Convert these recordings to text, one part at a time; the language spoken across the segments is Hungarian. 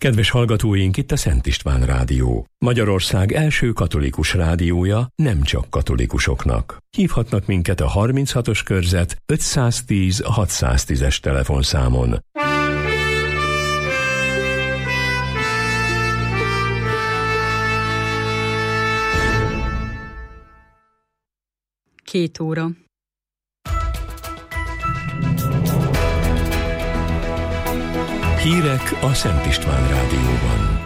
Kedves hallgatóink, itt a Szent István Rádió. Magyarország első katolikus rádiója nem csak katolikusoknak. Hívhatnak minket a 36-os körzet 510 610-es telefonszámon. Két óra. Hírek a Szent István Rádióban.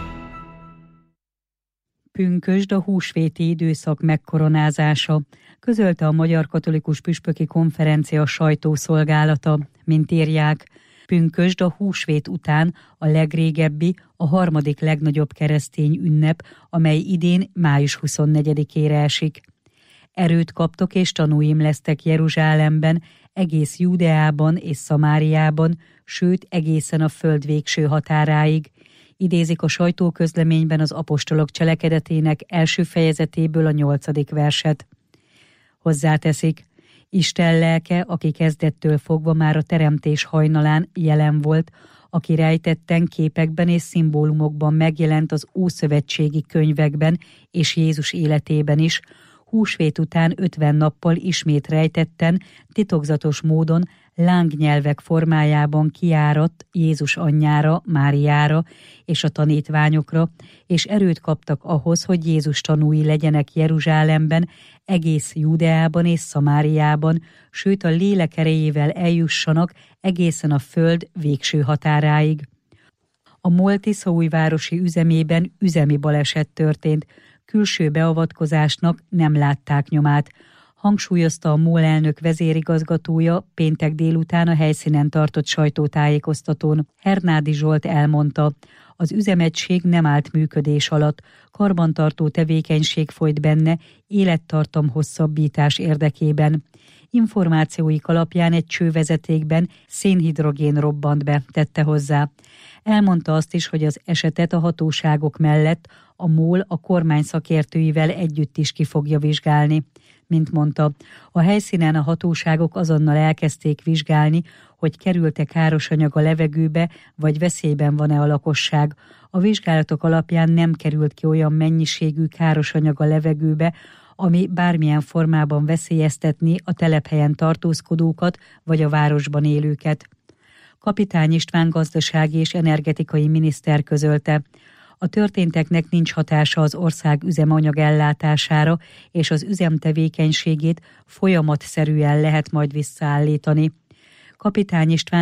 Pünkösd a húsvéti időszak megkoronázása, közölte a Magyar Katolikus Püspöki Konferencia sajtószolgálata. Mint írják, pünkösd a húsvét után a legrégebbi, a harmadik legnagyobb keresztény ünnep, amely idén május 24-ére esik. Erőt kaptok és tanúim lesztek Jeruzsálemben, egész Júdeában és Szamáriában, sőt egészen a föld végső határáig. Idézik a sajtóközleményben az apostolok cselekedetének első fejezetéből a 8. verset. Hozzáteszik, Isten lelke, aki kezdettől fogva már a teremtés hajnalán jelen volt, aki rejtetten képekben és szimbólumokban megjelent az ószövetségi könyvekben és Jézus életében is, húsvét után 50 nappal ismét rejtetten, titokzatos módon lángnyelvek formájában kiáradt Jézus anyjára, Máriára és a tanítványokra, és erőt kaptak ahhoz, hogy Jézus tanúi legyenek Jeruzsálemben, egész Júdeában és Szamáriában, sőt a lélek erejével eljussanak egészen a föld végső határáig. A MOL tiszaújvárosi üzemében üzemi baleset történt, külső beavatkozásnak nem látták nyomát, hangsúlyozta a MOL elnök vezérigazgatója péntek délután a helyszínen tartott sajtótájékoztatón. Hernádi Zsolt elmondta, az üzemegység nem állt működés alatt, karbantartó tevékenység folyt benne élettartam hosszabbítás érdekében. Információik alapján egy csővezetékben szénhidrogén robbant be, tette hozzá. Elmondta azt is, hogy az esetet a hatóságok mellett a MOL a kormány szakértőivel együtt is ki fogja vizsgálni. Mint mondta, a helyszínen a hatóságok azonnal elkezdték vizsgálni, hogy került-e káros anyag a levegőbe, vagy veszélyben van-e a lakosság. A vizsgálatok alapján nem került ki olyan mennyiségű káros anyag a levegőbe, ami bármilyen formában veszélyeztetni a telephelyen tartózkodókat vagy a városban élőket. Kapitány István gazdasági és energetikai miniszter közölte, a történteknek nincs hatása az ország üzemanyag ellátására, és az üzem tevékenységét folyamatszerűen lehet majd visszaállítani. Kapitány István